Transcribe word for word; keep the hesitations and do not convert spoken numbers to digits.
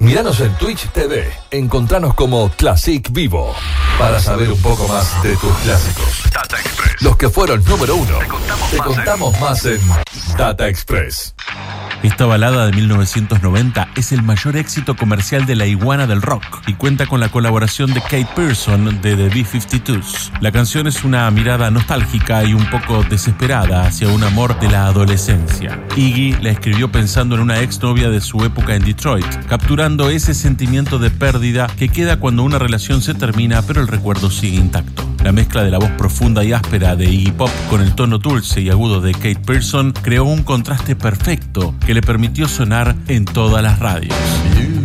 Míranos en Twitch T V. Encontranos como Classic Vivo. Para saber un poco más de tus clásicos. Data Express. Los que fueron número uno. Te contamos, Te más, contamos en... más en Data Express. Esta balada de mil novecientos noventa es el mayor éxito comercial de la iguana del rock y cuenta con la colaboración de Kate Pearson de The B cincuenta y dos. La canción es una mirada nostálgica y un poco desesperada hacia un amor de la adolescencia. Iggy la escribió pensando en una exnovia de su época en Detroit, capturando ese sentimiento de pérdida que queda cuando una relación se termina pero el recuerdo sigue intacto. La mezcla de la voz profunda y áspera de Iggy Pop con el tono dulce y agudo de Kate Pearson creó un contraste perfecto que le permitió sonar en todas las radios.